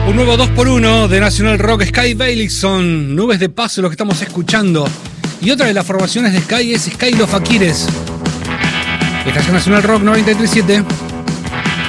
Un nuevo 2x1 de National Rock. Sky Bailey son Nubes de Paso lo que estamos escuchando. Y otra de las formaciones de Sky es Sky Los Faquires. Estación Nacional Rock 93.7.